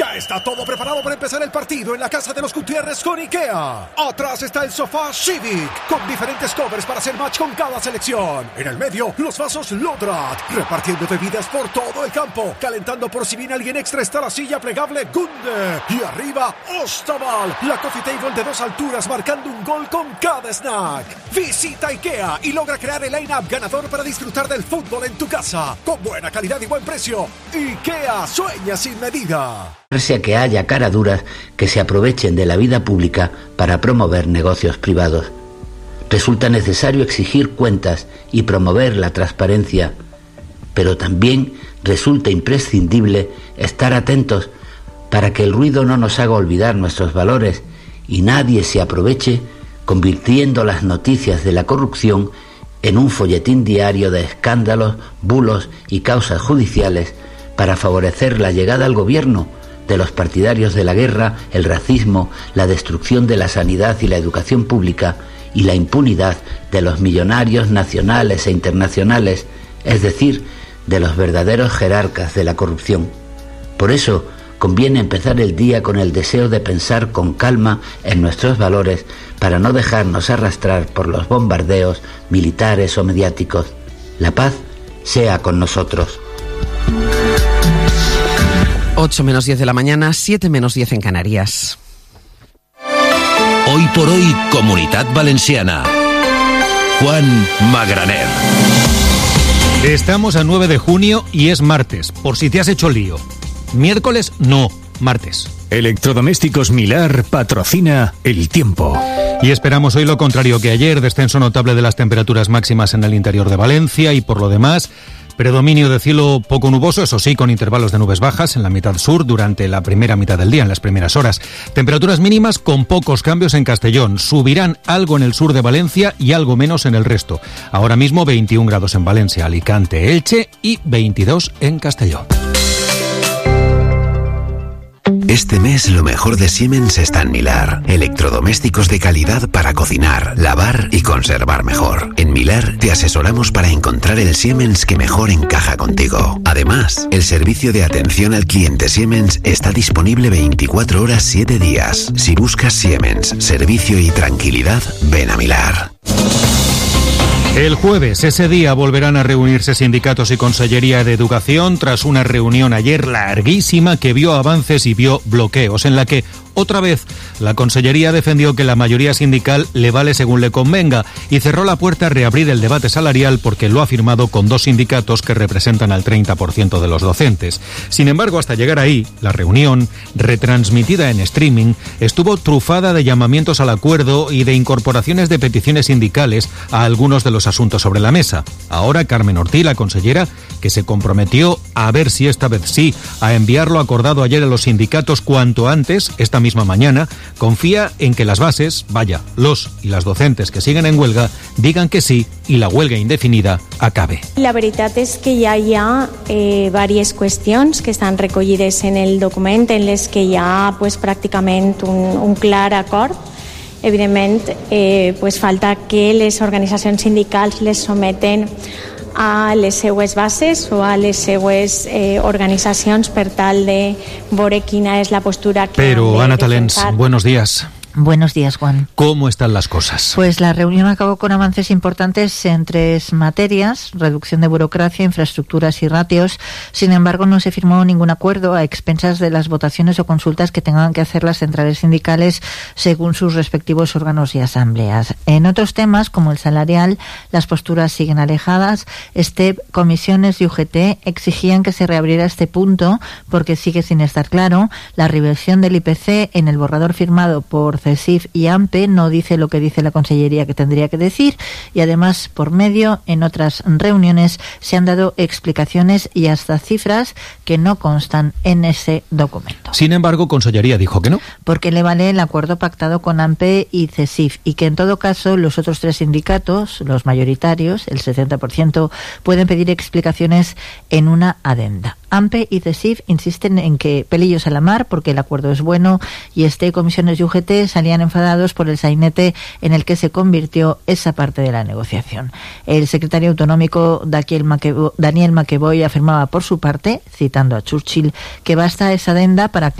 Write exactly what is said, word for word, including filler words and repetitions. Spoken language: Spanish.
Ya está todo preparado para empezar el partido en la casa de los Gutiérrez con IKEA. Atrás está el sofá Civic, con diferentes covers para hacer match con cada selección. En el medio, los vasos Lodrat, repartiendo bebidas por todo el campo. Calentando por si viene alguien extra está la silla plegable Gunde. Y arriba, Ostaval, la coffee table de dos alturas marcando un gol con cada snack. Visita IKEA y logra crear el line-up ganador para disfrutar del fútbol en tu casa. Con buena calidad y buen precio. IKEA, sueña sin medida. A que haya caraduras que se aprovechen de la vida pública para promover negocios privados. Resulta necesario exigir cuentas y promover la transparencia, pero también resulta imprescindible estar atentos para que el ruido no nos haga olvidar nuestros valores y nadie se aproveche convirtiendo las noticias de la corrupción en un folletín diario de escándalos, bulos y causas judiciales para favorecer la llegada al gobierno de los partidarios de la guerra, el racismo, la destrucción de la sanidad y la educación pública y la impunidad de los millonarios nacionales e internacionales, es decir, de los verdaderos jerarcas de la corrupción. Por eso, conviene empezar el día con el deseo de pensar con calma en nuestros valores para no dejarnos arrastrar por los bombardeos militares o mediáticos. La paz sea con nosotros. ocho menos diez de la mañana, siete menos diez en Canarias. Hoy por hoy, Comunitat Valenciana. Juan Magraner. Estamos a nueve de junio y es martes, por si te has hecho lío. Miércoles no, martes. Electrodomésticos Milar patrocina El Tiempo. Y esperamos hoy lo contrario que ayer, descenso notable de las temperaturas máximas en el interior de Valencia y por lo demás, predominio de cielo poco nuboso, eso sí, con intervalos de nubes bajas en la mitad sur durante la primera mitad del día, en las primeras horas. Temperaturas mínimas con pocos cambios en Castellón. Subirán algo en el sur de Valencia y algo menos en el resto. Ahora mismo veintiún grados en Valencia, Alicante, Elche y veintidós en Castellón. Este mes lo mejor de Siemens está en Milar. Electrodomésticos de calidad para cocinar, lavar y conservar mejor. En Milar te asesoramos para encontrar el Siemens que mejor encaja contigo. Además, el servicio de atención al cliente Siemens está disponible veinticuatro horas, siete días. Si buscas Siemens, servicio y tranquilidad, ven a Milar. El jueves, ese día, volverán a reunirse sindicatos y Consellería de Educación tras una reunión ayer larguísima que vio avances y vio bloqueos, en la que otra vez la Consellería defendió que la mayoría sindical le vale según le convenga y cerró la puerta a reabrir el debate salarial porque lo ha firmado con dos sindicatos que representan al treinta por ciento de los docentes. Sin embargo, hasta llegar ahí, la reunión, retransmitida en streaming, estuvo trufada de llamamientos al acuerdo y de incorporaciones de peticiones sindicales a algunos de los asuntos sobre la mesa. Ahora Carmen Ortí, la consellera, que se comprometió a ver si esta vez sí, a enviar lo acordado ayer a los sindicatos cuanto antes, esta misma mañana, confía en que las bases, vaya, los y las docentes que siguen en huelga, digan que sí y la huelga indefinida acabe. La veritat és que ja hi ha eh, diverses qüestions que estan recollides en el document en les que hi ha pues, pràcticament un, un clar acord. Evidentment, eh, pues, falta que les organitzacions sindicals les someten a les seues bases o a les seues eh, organitzacions per tal de veure quina és la postura que Pero, han de Ana Talens, defensar. buenos días. Buenos días, Juan. ¿Cómo están las cosas? Pues la reunión acabó con avances importantes en tres materias: reducción de burocracia, infraestructuras y ratios. Sin embargo, no se firmó ningún acuerdo a expensas de las votaciones o consultas que tengan que hacer las centrales sindicales según sus respectivos órganos y asambleas. En otros temas, como el salarial, las posturas siguen alejadas. STEP, comisiones y U G T exigían que se reabriera este punto porque sigue sin estar claro. La revisión del I P C en el borrador firmado por CESIF y AMPE no dice lo que dice la Consellería que tendría que decir, y además por medio en otras reuniones se han dado explicaciones y hasta cifras que no constan en ese documento. Sin embargo, Consellería dijo que no. Porque le vale el acuerdo pactado con AMPE y CESIF y que en todo caso los otros tres sindicatos, los mayoritarios, el setenta por ciento, pueden pedir explicaciones en una adenda. AMPE y CESIF insisten en que pelillos a la mar porque el acuerdo es bueno, y este comisiones y U G T salían enfadados por el sainete en el que se convirtió esa parte de la negociación. El secretario autonómico Daniel Maqueboy afirmaba por su parte, citando a Churchill, que basta esa adenda para